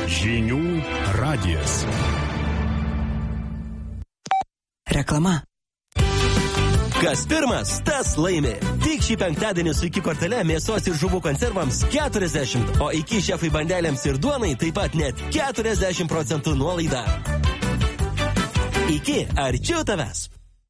Žinių radijas. Reklama. Kas pirmas, tas laimi. Tik šį penktadienį su iki kortele mėsos ir žuvų konservams 40, o iki šefai bandelėms ir duonai taip pat net 40% nuolaida. Iki arčiau tavęs.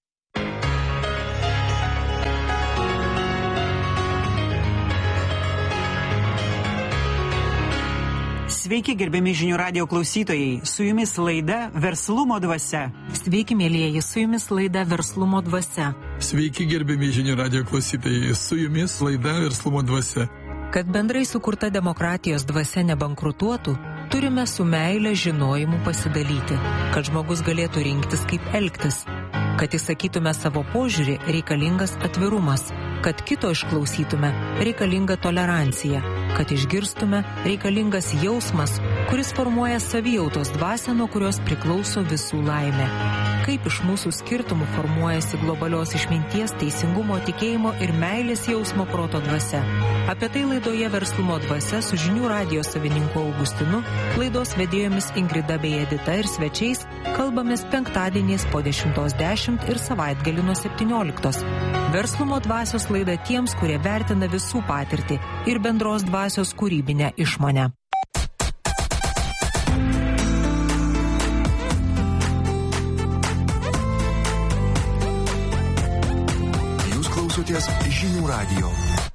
Sveiki, gerbiami Žinių radijo klausytojai. Su jumis laida Verslumo dvasia. Sveiki, mėlyjeji, su jumis laida Verslumo dvasia. Sveiki, gerbiami Žinių radijo klausytojai. Su jumis laida Verslumo dvasia. Kad bendrai sukurta demokratijos dvasia nebankrutuotų, turime su meile žinojimu pasidalyti, kad žmogus galėtų rinktis, kaip elgtis. Kad įsakytume savo požiūrį, reikalingas atvirumas. Kad kito išklausytume, reikalinga tolerancija. Kad išgirstume, reikalingas jausmas, kuris formuoja savijautos dvasią, nuo kurios priklauso visų laimė. Kaip iš mūsų skirtumų formuojasi globalios išminties, teisingumo, tikėjimo ir meilės jausmo proto dvasia. Apie tai laidoje Verslumo dvasia su Žinių radijo savininku Augustinu, laidos vedėjomis Ingrida bei Edita ir svečiais kalbamės penktadieniais po 10:10 ir savaitgalį nuo 17. Verslumo dvasios laida tiems, kurie vertina visų patirtį ir bendros dvasios kūrybinę išmonę. Jūs klausotės Žinių radijo.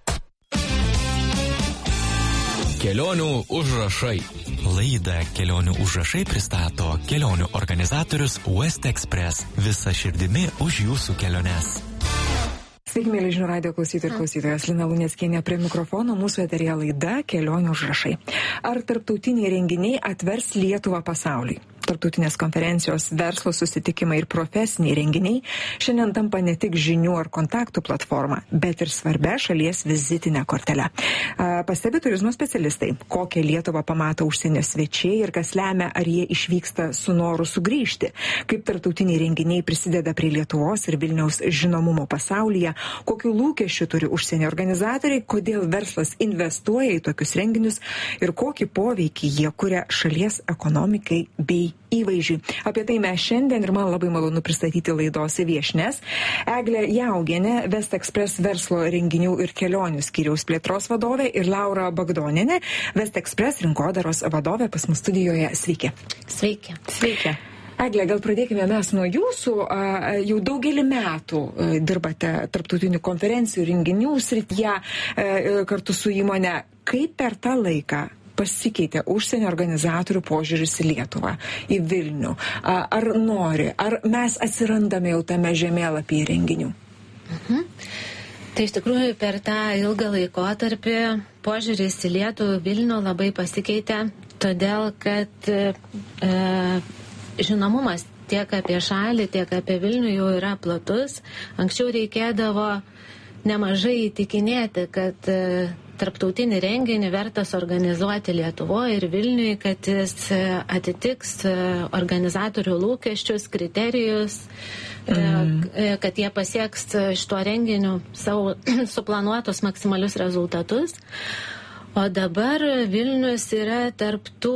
Kelionių užrašai. Laidą Kelionių užrašai pristato kelionių organizatorius West Express. Visa širdimi už jūsų keliones. Sveiki, mėly Žinių radijo klausytojai ir klausytojas. Lina Luneckienė prie mikrofono, mūsų eteryje laida Kelionių užrašai. Ar tarptautiniai renginiai atvers Lietuvą pasauliui? Tarptautinės konferencijos, verslo susitikimai ir profesiniai renginiai šiandien tampa ne tik žinių ar kontaktų platforma, bet ir svarbia šalies vizitinė kortelė. Pastebi turizmo specialistai, kokią Lietuvą pamato užsienio svečiai ir kas lemia, ar jie išvyksta su noru sugrįžti, kaip tarptautiniai renginiai prisideda prie Lietuvos ir Vilniaus žinomumo pasaulyje, kokių lūkesčių turi užsienio organizatoriai, kodėl verslas investuoja į tokius renginius ir kokį poveikį jie kuria šalies ekonomikai bei įvaizdžiui. Apie tai mes šiandien ir man labai malonu pristatyti laidos viešnias. Eglė Jaugienė, West Express verslo renginių ir kelionių skyriaus plėtros vadovė ir Laura Bagdonienė, West Express rinkodaros vadovė pas mus studijoje. Sveiki. Sveiki. Sveiki. Eglė, gal pradėkime mes nuo jūsų. Jau daugelį metų dirbate tarptautinių konferencijų renginių srityje kartu su įmonė. Kaip per tą laiką pasikeitė užsienio organizatorių požiūris į Lietuvą, į Vilnių? Ar nori, ar mes atsirandame jau tame žemėlapyje renginių? Tai iš tikrųjų per tą ilgą laikotarpį požiūris į Lietuvą, Vilnių labai pasikeitė, todėl kad žinomumas tiek apie šalį, tiek apie Vilnių jau yra platus. Anksčiau reikėdavo nemažai įtikinėti, kad tarptautinį renginį vertas organizuoti Lietuvoje ir Vilniuje, kad jis atitiks organizatorių lūkesčius, kriterijus, kad jie pasieks šituo renginiu savo suplanuotus maksimalius rezultatus. O dabar Vilnius yra tarp tų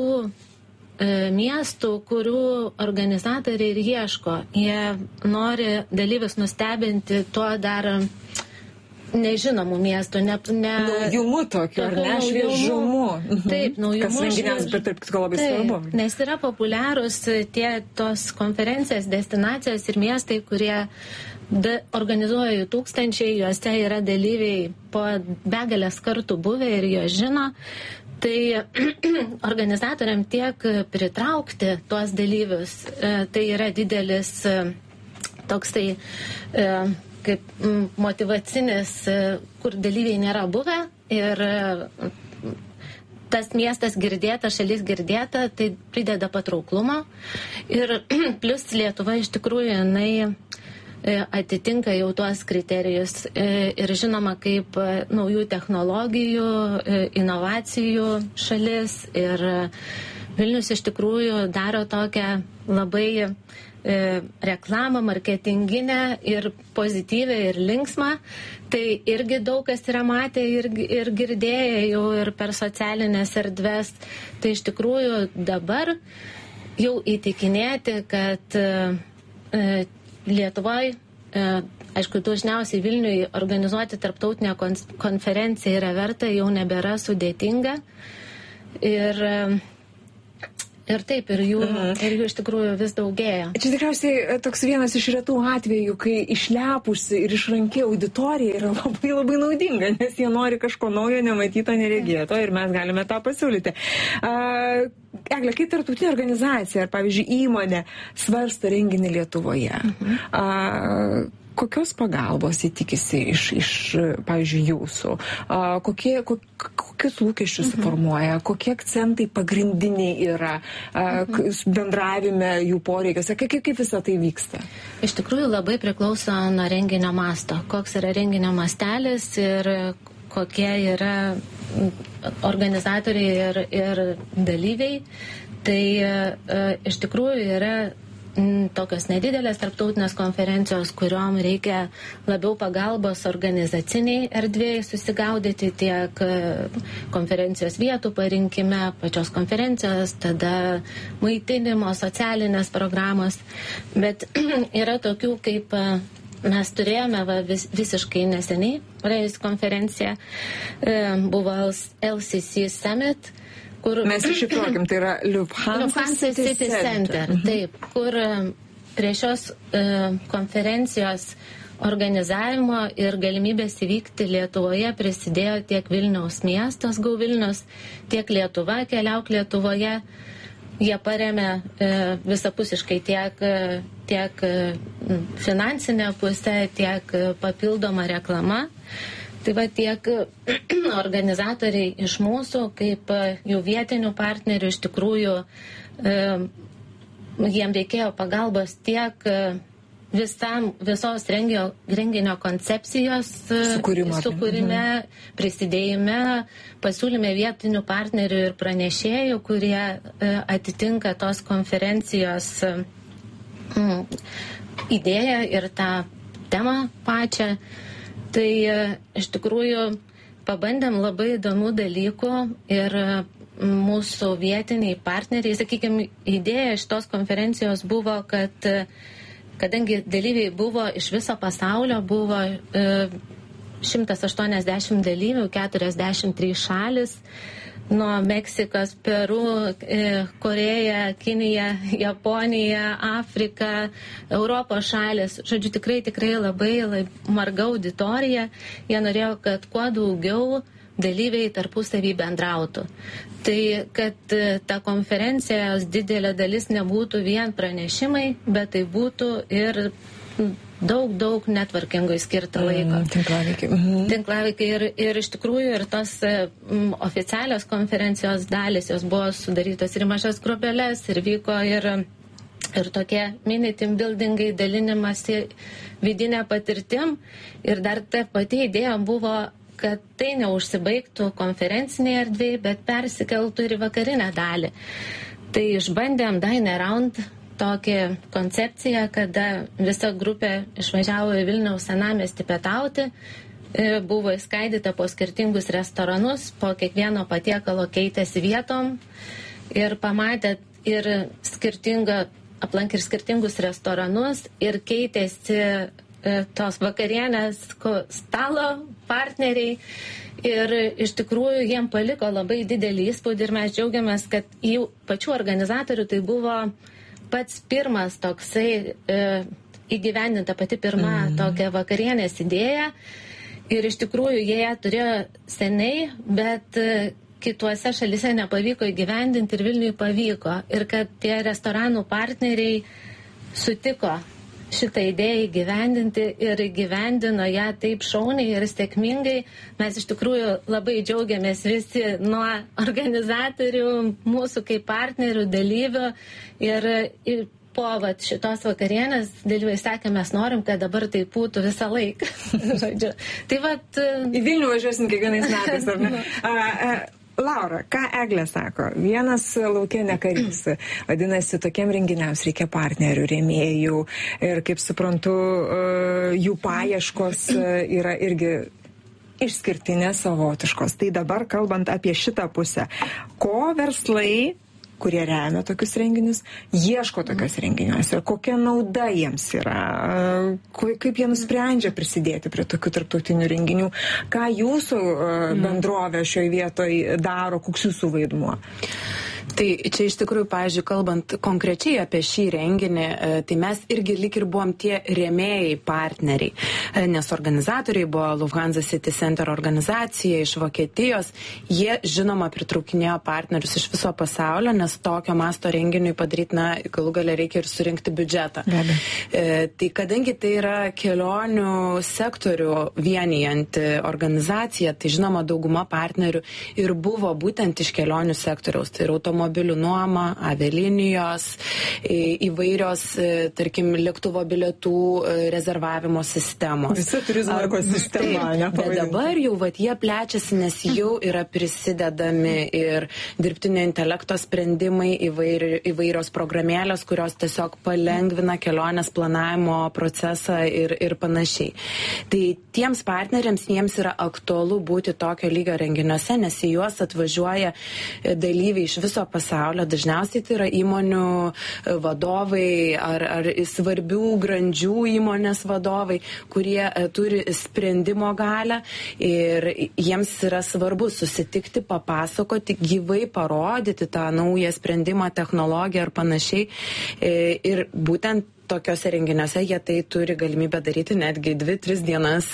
miestų, kurių organizatoriai ir ieško. Jie nori dalyvius nustebinti tuo dar nežinomų miestų, naujumu tokiu, ar ne, šviežumu. Taip, naujumu. Kas renginiams, bet tarp kitko labai svarbu. Nes yra populiarūs tos konferencijos, destinacijos ir miestai, kurie organizuoja jų tūkstančiai, juose yra dalyviai po begalės kartų buvę ir jie žino. Tai organizatoriam tiek pritraukti tuos dalyvius, tai yra didelis toksai kaip motyvacinis, kur dalyviai nėra buvę ir tas miestas girdėta, šalis girdėta, tai prideda patrauklumo. Ir plus Lietuva iš tikrųjų jinai atitinka jau tuos kriterijus ir žinoma kaip naujų technologijų, inovacijų šalis ir Vilnius iš tikrųjų daro tokią labai reklamą, marketinginę ir pozityvę ir linksmą. Tai irgi daug kas yra matę ir girdėję jau ir per socialinės erdves. Tai iš tikrųjų dabar jau įtikinėti, kad Lietuvoje, aišku, dažniausiai Vilniui organizuoti tarptautinę konferenciją yra verta, jau nebėra sudėtinga. Ir taip, ir jų iš tikrųjų vis daugėja. Čia tikriausiai toks vienas iš retų atvejų, kai išlepusi ir išranki auditorija yra labai labai naudinga, nes jie nori kažko naujo, nematyto, neregėto ir mes galime tą pasiūlyti. Egle, kai tarptautinė organizacija ar, pavyzdžiui, įmonė svarsto renginį Lietuvoje, kokios pagalbos jie tikisi iš pavyzdžiui, jūsų? Kokius lūkesčius formuoja? Kokie akcentai pagrindiniai yra bendravime jų poreikiuose? Kaip visą tai vyksta? Iš tikrųjų labai priklauso nuo renginio masto. Koks yra renginio mastelis ir kokie yra organizatoriai ir dalyviai. Tai iš tikrųjų yra tokios nedidelės tarptautinės konferencijos, kuriuom reikia labiau pagalbos organizaciniai erdvėjai susigaudyti tiek konferencijos vietų parinkime, pačios konferencijos, tada maitinimo, socialinės programos. Bet yra tokių, kaip mes turėjome visiškai neseniai, praėjus konferenciją, buvo LCC Summit, kur mes iššifruokim, tai yra Lufthansa City Center. Taip, kur prie šios konferencijos organizavimo ir galimybės įvykti Lietuvoje prisidėjo tiek Vilniaus miestas Go Vilnius, tiek Lietuva Keliauk Lietuvoje. Jie paremė visapusiškai tiek finansinę pusę, tiek papildomą reklamą. Tai va tiek organizatoriai iš mūsų, kaip jų vietinių partnerių, iš tikrųjų jiem reikėjo pagalbos tiek visos renginio koncepcijos sukūrime, prisidėjime, pasiūlyme vietinių partnerių ir pranešėjų, kurie atitinka tos konferencijos idėją ir tą temą pačią. Tai iš tikrųjų pabandėm labai įdomių dalykų ir mūsų vietiniai partneriai, sakykime, idėja šitos konferencijos buvo, kad kadangi dalyviai buvo iš viso pasaulio, buvo 180 dalyvių, 43 šalis, nuo Meksikos, Peru, Koreja, Kinija, Japonija, Afrika, Europos šalis. Žodžiu, tikrai labai marga auditorija. Jie norėjo, kad kuo daugiau dalyviai tarpusavį bendrautų. Tai, kad ta konferencijos didelė dalis nebūtų vien pranešimai, bet tai būtų ir daug netvarkingui skirta laiko. Tinklavikai ir iš tikrųjų ir tos oficialios konferencijos dalis, jos buvo sudarytos ir mažas grupelės, ir vyko ir tokie mini team buildingai, dalinimasi vidinę patirtim. Ir dar ta pati idėja buvo, kad tai neužsibaigtų konferencinėje erdvėje, bet persikeltų ir į vakarinę dalį. Tai išbandėm Dine Around tokią koncepciją, kada visa grupė išvažiavo į Vilniaus senamiestį pietauti, buvo įskaidyta po skirtingus restoranus, po kiekvieno patiekalo keitėsi vietom ir pamatė ir aplankė ir skirtingus restoranus ir keitėsi tos vakarienės stalo partneriai. Ir iš tikrųjų jiem paliko labai didelį įspūdį ir mes džiaugiamės, kad jų pačių organizatorių tai buvo pats pirmas toksai įgyvendinta pati pirma tokia vakarienės idėja. Ir iš tikrųjų jie ją turėjo seniai, bet kituose šalyse nepavyko įgyvendinti ir Vilniui pavyko. Ir kad tie restoranų partneriai sutiko šitą idėją įgyvendinti ir įgyvendino ją taip šauniai ir sėkmingai. Mes iš tikrųjų labai džiaugiamės visi nuo organizatorių, mūsų kaip partnerių, dalyvių ir po šitos vakarienės dalyviai sakė, mes norim, kad dabar tai būtų visą laiką. Tai į Vilnių važiuosim kiekvienais metais, ar ne? Laura, ką Eglė sako? Vienas lauke ne karys. Vadinasi, tokiem renginiams reikia partnerių, rėmėjų ir, kaip suprantu, jų paieškos yra irgi išskirtinės, savotiškos. Tai dabar, kalbant apie šitą pusę, ko verslai, kurie remia tokius renginius, ieško tokios renginiuose, kokia nauda jiems yra, kaip jie nusprendžia prisidėti prie tokių tarptautinių renginių, ką jūsų bendrovė šioje vietoje daro, koks jūsų vaidmuo? Tai čia iš tikrųjų, pavyzdžiui, kalbant konkrečiai apie šį renginį, tai mes irgi lyg ir buvom tie rėmėjai partneriai, nes organizatoriai buvo Lufthansa City Center organizacija iš Vokietijos, jie žinoma pritraukinėjo partnerius iš viso pasaulio, nes tokio masto renginiui padaryti, galų gale reikia ir surinkti biudžetą. Tai kadangi tai yra kelionių sektorių vienijanti organizacija, tai žinoma dauguma partnerių ir buvo būtent iš kelionių sektoriaus, tai yra automobilių nuoma, avialinijos, įvairios, tarkim, lėktuvo bilietų rezervavimo sistemos. Visa turizmo ekosistema, bet dabar jau jie plečiasi, nes jau yra prisidedami ir dirbtinio intelekto sprendimai, įvairios programėlės, kurios tiesiog palengvina kelionės planavimo procesą ir panašiai. Tai tiems partneriams jiems yra aktualu būti tokio lygio renginiuose, nes į juos atvažiuoja dalyviai iš viso pasaulio. Dažniausiai tai yra įmonių vadovai ar svarbių grandžių įmonės vadovai, kurie turi sprendimo galią ir jiems yra svarbu susitikti, papasakoti, gyvai parodyti tą naują sprendimą, technologiją ar panašiai. Ir būtent tokiuose renginiuose jie tai turi galimybę daryti netgi 2-3 dienas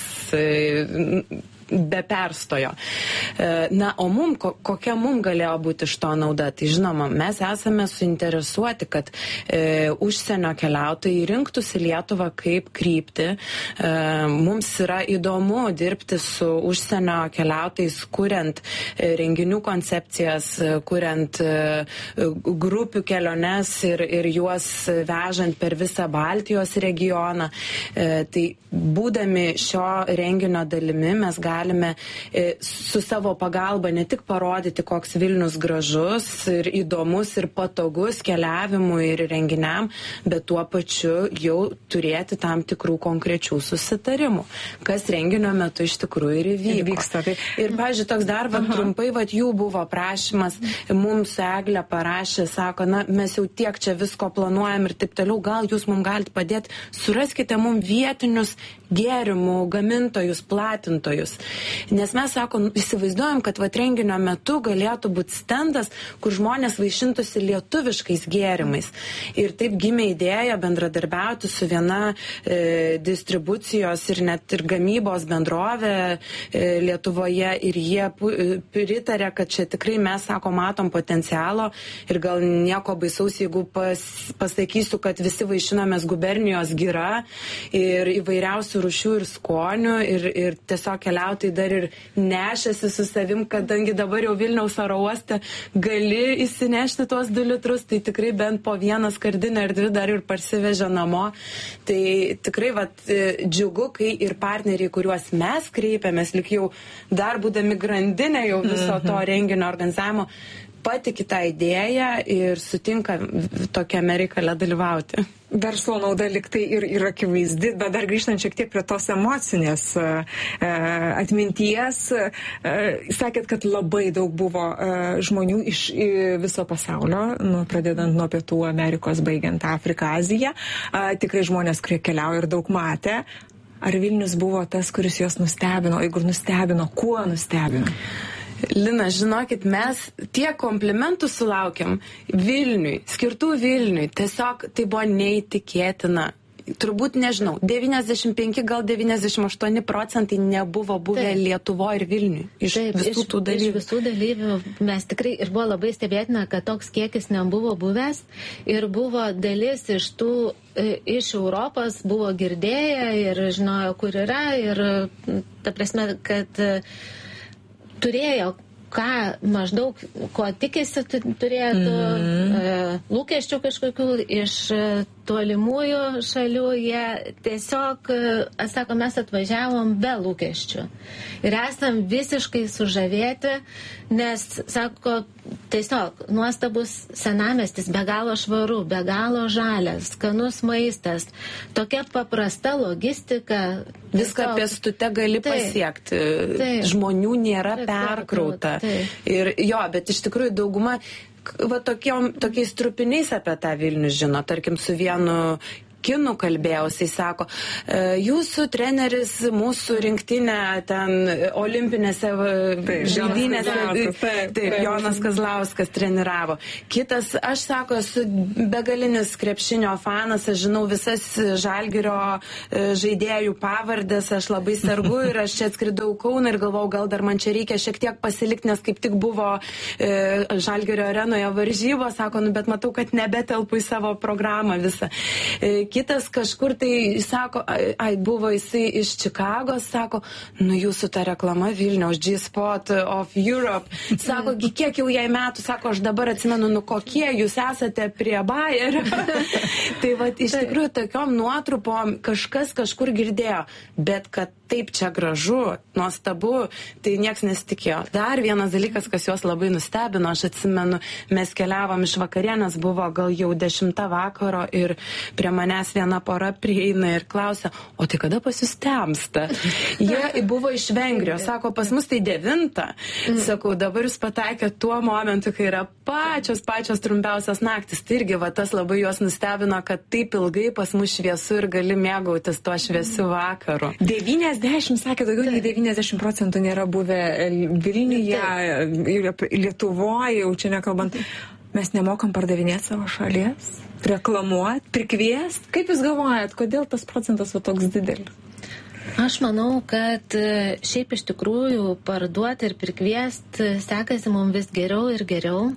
be perstojo. O kokia mum galėjo būti iš to nauda? Tai žinoma, mes esame suinteresuoti, kad užsienio keliautojai rinktųsi Lietuvą kaip kryptį. Mums yra įdomu dirbti su užsienio keliautojais, kuriant renginių koncepcijas, kuriant grupių keliones ir juos vežant per visą Baltijos regioną. Tai būdami šio renginio dalimi mes galime su savo pagalba ne tik parodyti, koks Vilnius gražus ir įdomus ir patogus keliavimui ir renginiam, bet tuo pačiu jau turėti tam tikrų konkrečių susitarimų, kas renginio metu iš tikrųjų ir įvyksta. Ir, pavyzdžiui, toks dar trumpai, jų buvo prašymas, mums Eglė parašė, sako, mes jau tiek čia visko planuojam ir taip toliau, gal jūs mums galite padėti, suraskite mums vietinius gėrimų gamintojus, platintojus. Nes mes, įsivaizduojam, kad renginio metu galėtų būti stendas, kur žmonės vaišintųsi lietuviškais gėrimais. Ir taip gimė idėja bendradarbiauti su viena distribucijos ir net ir gamybos bendrovė Lietuvoje. Ir jie pritarė, kad čia tikrai mes, matom potencialo ir gal nieko baisaus, jeigu pasakysiu, kad visi vaišinomės gubernijos gira ir įvairiausių rūšių ir skonių ir tiesiog keliautojai dar ir nešėsi su savim, kadangi dabar jau Vilniaus oro uoste gali įsinešti tuos 2 litrus, tai tikrai bent po 1 skardinę ir 2 dar ir parsivežė namo. Tai tikrai džiugu, kai ir partneriai, kuriuos mes kreipiamės, lyg jau dar būdami grandinę jau viso to renginio organizavimo, patiki tą idėją ir sutinka tokiame reikale dalyvauti. Verslo nauda liktai ir akivaizdi, bet dar grįžtant šiek tiek prie tos emocinės atminties. Sakėt, kad labai daug buvo žmonių iš viso pasaulio, pradedant nuo Pietų Amerikos, baigiant Afriką, Aziją. Tikrai žmonės, kurie keliauja ir daug matė. Ar Vilnius buvo tas, kuris juos nustebino? Jeigu nustebino, kuo nustebino? Lina, žinokit, mes tiek komplimentų sulaukiam Vilniui, skirtų Vilniui. Tiesiog tai buvo neįtikėtina. Turbūt, nežinau, 95, gal 98% nebuvo buvę Lietuvoje ir Vilniui. Iš visų dalyvių mes tikrai ir buvo labai stebėtina, kad toks kiekis nebuvo buvęs ir buvo dalis iš tų iš Europos buvo girdėję ir žinojo, kur yra ir ta prasme, kad turėjo maždaug, ko tikisi, turėtų lūkesčių kažkokių iš tolimųjų šalių, jie tiesiog, sako, mes atvažiavom be lūkesčių. Ir esam visiškai sužavėti, nes, sako, tiesiog nuostabus senamiestis, be galo švaru, be galo žalias, skanus maistas, tokia paprasta logistika. Viską pėstute gali pasiekti. Taip. Žmonių nėra perkrauta. Ir jo, bet iš tikrųjų dauguma va tokiais trupiniais apie tą Vilnių žino. Tarkim, su vienu kinu kalbėjausiai, sako, jūsų treneris mūsų rinktinę ten olimpinėse žaidynėse, taip, Jonas Kazlauskas treniravo. Kitas, aš sako, esu begalinis krepšinio fanas, aš žinau visas Žalgirio žaidėjų pavardės, aš labai sergu ir aš čia atskridau Kauną ir galvau, gal dar man čia reikia šiek tiek pasilikti, nes kaip tik buvo Žalgirio arenoje varžybos, sako, nu bet matau, kad nebetelpu į savo programą visą. Kitas kažkur tai sako, buvo jisai iš Čikagos, sako, nu jūsų ta reklama Vilniaus G-Spot of Europe, sako, kiek jau jai metų, sako, aš dabar atsimenu, nu kokie jūs esate prie Bayerio. Tai va, iš tikrųjų, tokiom nuotrupom kažkas kažkur girdėjo, bet kad taip čia gražu, nuostabu, tai nieks nesitikėjo. Dar vienas dalykas, kas juos labai nustebino, aš atsimenu, mes keliavom iš vakarienės, buvo gal jau 10 vakaro ir prie manęs viena pora prieina ir klausia, o tai kada pas jūs temsta? Jie buvo iš Vengrijos, sako, pas mus tai 9. Sakau, dabar jūs pataikė tuo momentu, kai yra pačios trumpiausios naktis. Tai irgi va, tas labai juos nustebino, kad taip ilgai pas mus šviesu ir gali mėgautis tuo šviesiu vakaru. 90, sakė, daugiau nei 90% nėra buvę Vilniuje, Lietuvoje, jau čia nekalbant. Mes nemokam pardavinėti savo šalies, reklamuoti, prikviesti. Kaip jūs galvojat, kodėl tas procentas va toks didelis? Aš manau, kad šiaip iš tikrųjų parduoti ir prikviesti sekasi mums vis geriau ir geriau.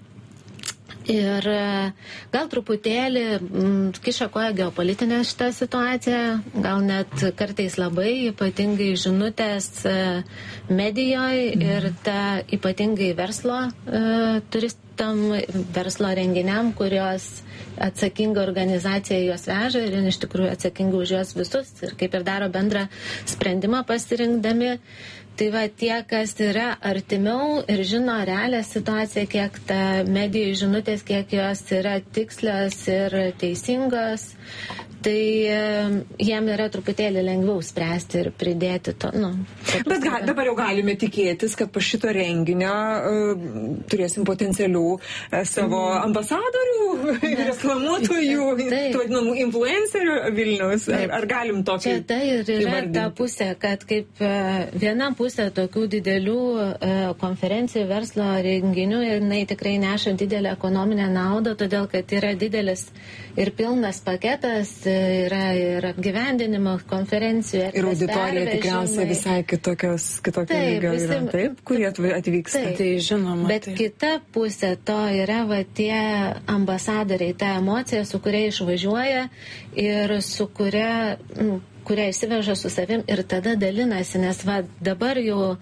Ir gal truputėlį kiša koja geopolitinė šitą situaciją, gal net kartais labai, ypatingai žinutės medijoje ir ta ypatingai verslo turistam, verslo renginiam, kurios atsakinga organizacija juos veža ir iš tikrųjų atsakinga už juos visus ir kaip ir daro bendrą sprendimą pasirinkdami. Tai va tie, kas yra artimiau ir žino realią situaciją, kiek ta medijų žinutės, kiek jos yra tikslios ir teisingos, tai jiem yra truputėlį lengviau spręsti ir pridėti to. Bet dabar jau galime tikėtis, kad po šito renginio turėsim potencialių savo ambasadorių, reklamuotojų, vadinamų influencerių Vilniaus. Ar galim tokį? Čia tai ir yra ta pusė, kad kaip viena pusė tokių didelių konferencijų, verslo renginių, jinai tikrai neša didelę ekonominę naudą, todėl kad yra didelis ir pilnas paketas, yra ir apgyvendinimo konferencijų. Ir auditorija tikriausiai visai kitokio lygio yra, taip, kurie atvyksta. Taip, tai žinoma. Bet kita pusė to yra va tie ambasadoriai, ta emocija, su kuria išvažiuoja ir su kuria kurią įsiveža su savim ir tada dalinasi, nes va dabar jau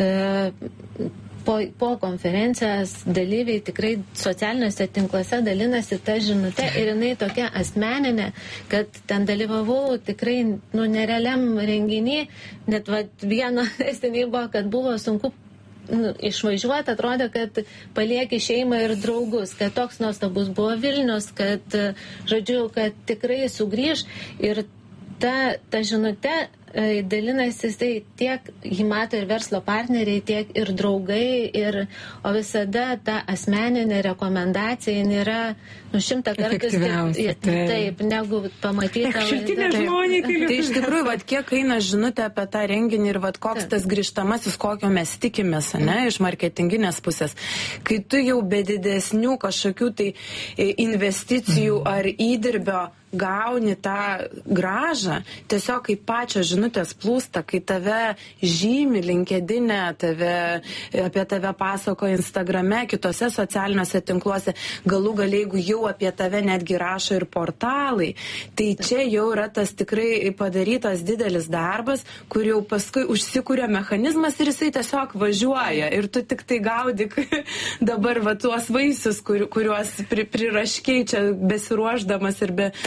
po konferencijos dalyviai tikrai socialiniuose tinkluose dalinasi tą žinutę ir jinai tokia asmeninė, kad ten dalyvavau tikrai nerealiam renginį, net va vieno eseniai buvo, kad buvo sunku išvažiuoti, atrodo, kad palieki šeimą ir draugus, kad toks nuostabus buvo Vilnius, kad, žodžiu, kad tikrai sugrįž ir ta žinutė dalinasi, tai tiek jį mato ir verslo partneriai, tiek ir draugai, o visada ta asmeninė rekomendacija yra 100 kartų taip, negu pamatyta. Tai iš tikrųjų, kiek eina žinutė apie tą renginį ir koks tas grįžtamasis, kokio mes tikimės, iš marketinginės pusės. Kai tu jau be didesnių kažkokių tai investicijų ar įdirbio gauni tą gražą, tiesiog kaip pačios žinutės plūsta, kai tave žymi LinkedIne, apie tave pasako Instagrame, kitose socialiniuose tinkluose, galų galiai, jeigu jau apie tave netgi rašo ir portalai, tai čia jau yra tas tikrai padarytas didelis darbas, kur jau paskui užsikūrė mechanizmas ir jisai tiesiog važiuoja ir tu tik tai gaudyk dabar tuos vaisius, kuriuos priraškiai čia besiruošdamas ir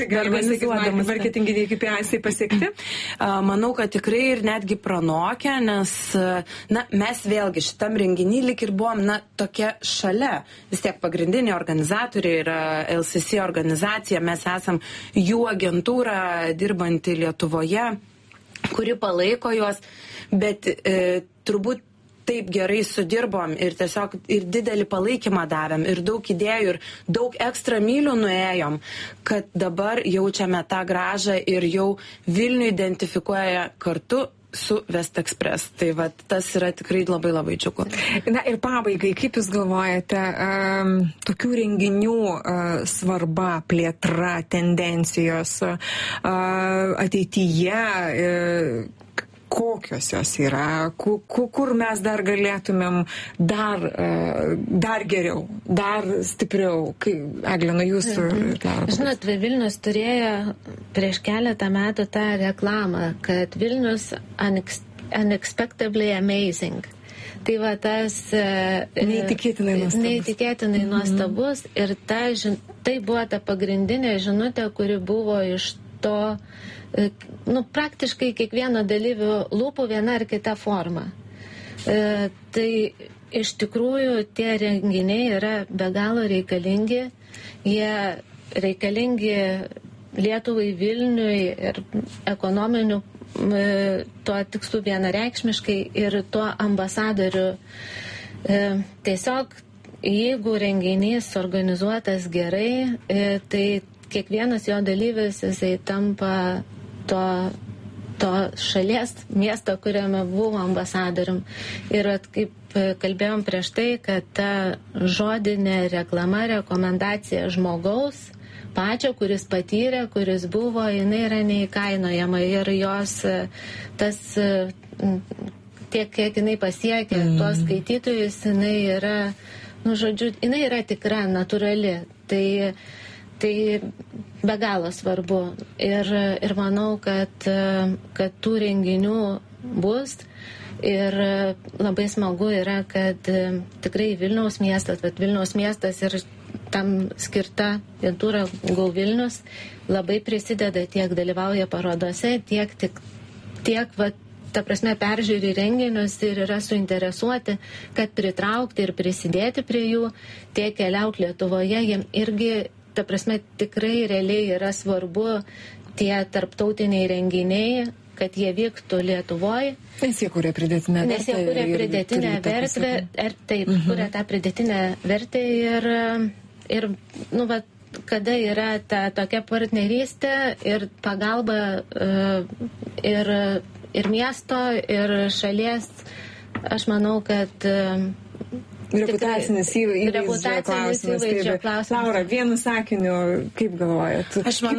marketinginiai KPI pasiekti? Manau, kad tikrai ir netgi pranokę, nes mes vėlgi šitam renginį lik ir buvom tokia šalia. Vis tiek pagrindiniai organizatoriai yra LCC organizacija, mes esam jų agentūra dirbanti Lietuvoje, kuri palaiko juos, bet turbūt taip gerai sudirbom ir tiesiog ir didelį palaikymą davėm ir daug idėjų ir daug ekstra mylių nuėjom, kad dabar jaučiame tą grąžą ir jau Vilnių identifikuoja kartu su West Express. Tai tas yra tikrai labai labai džiugu. Na ir pabaigai, kaip Jūs galvojate, tokių renginių svarba, plėtra, tendencijos ateityje, kokios jos yra, kur mes dar galėtumėm dar geriau, dar stipriau. Egle, nuo Jūsų. Žinot, Vilnius turėjo prieš keletą metų tą reklamą, kad Vilnius unexpectedly amazing. Tai tas neįtikėtinai nuostabus ir tai buvo ta pagrindinė žinutė, kuri buvo iš to praktiškai kiekvieno dalyvio lūpų viena ar kita forma. Tai iš tikrųjų tie renginiai yra be galo reikalingi. Jie reikalingi Lietuvai, Vilniui ir ekonominių tuo tikslu vienareikšmiškai ir tuo ambasadorių. Tiesiog, jeigu renginys organizuotas gerai, tai kiekvienas jo dalyvis, jisai tampa to šalies miesto, kuriame buvo ambasadorium. Ir kaip kalbėjom prieš tai, kad ta žodinė reklama, rekomendacija žmogaus pačio, kuris patyrė, kuris buvo, jinai yra neįkainojama ir jos tas tiek, kiek jinai pasiekia tuos skaitytojus, jinai yra, jinai yra tikra, natūrali. Tai be galo svarbu ir manau, kad tų renginių bus ir labai smagu yra, kad tikrai Vilniaus miestas ir tam skirta agentūra Go Vilnius labai prisideda, tiek dalyvauja parodose, tiek ta prasme peržiūri renginius ir yra suinteresuoti, kad pritraukti ir prisidėti prie jų, tiek keliauti Lietuvoje, jiem irgi ta prasme tikrai realiai yra svarbu tie tarptautiniai renginiai, kad jie vyktų Lietuvoje. Nes jie kuria pridėtinę vertę. Kuria tą pridėtinę vertę ir kada yra ta tokia partnerystė ir pagalba ir miesto, ir šalies, aš manau, kad reputacinis įvaizdžio klausimas. Laura, vienu sakiniu, kaip galvojat?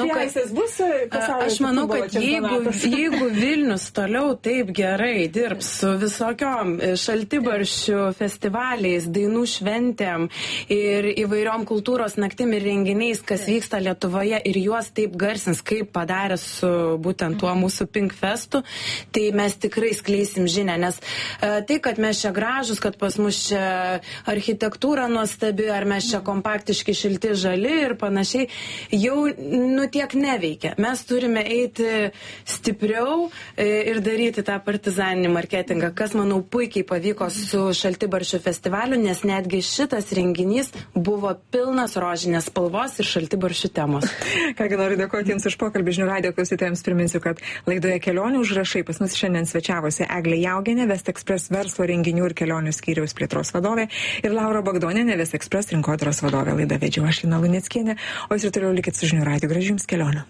Aš manau, kad jeigu Vilnius toliau taip gerai dirbs su visokiom šaltibarščių festivaliais, dainų šventėm ir įvairiom kultūros naktim ir renginiais, kas vyksta Lietuvoje ir juos taip garsins, kaip padarė su būtent tuo mūsų Pink Festu, tai mes tikrai skleisim žinią, nes tai, kad mes čia gražus, kad pas mus čia architektūra nuostabi, ar mes čia kompaktiški, šilti, žali ir panašiai, jau tiek neveikia. Mes turime eiti stipriau ir daryti tą partizaninį marketingą, kas, manau, puikiai pavyko su Šaltibarščių festivaliu, nes netgi šitas renginys buvo pilnas rožinės spalvos ir šaltibarščių temos. Kągi, noriu dėkoti Jums už pokalbį. Žinių radijo klausytojams priminsiu, kad laidoje Kelionių užrašai pas mus šiandien svečiavosi Eglė Jaugienė, West Express verslo renginių ir kelionių skyriaus plėtros vadovė, ir Laura Bagdonienė, West Express rinkodaros vadovė. Laidą vedžiau aš, Lina Luneckienė, o Jūs ir toliau likit su Žinių radiju. Gražių Jums kelionių.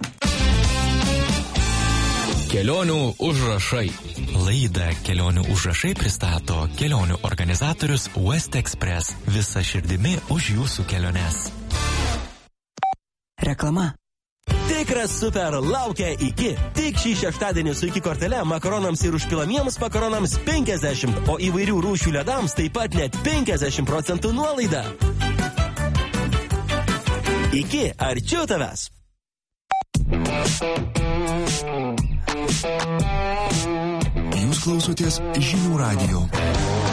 Kelionių užrašai. Laidą Kelionių užrašai pristato kelionių organizatorius West Express. Visa širdimi už Jūsų keliones. Reklama. Tikras super laukia iki. Tik šį šeštadienį su iki kortele makaronams ir užpilamiems makaronams 50, o įvairių rūšių ledams taip pat net 50% nuolaida. Iki arčiau tavęs. Jūs klausotės Žinių radijo.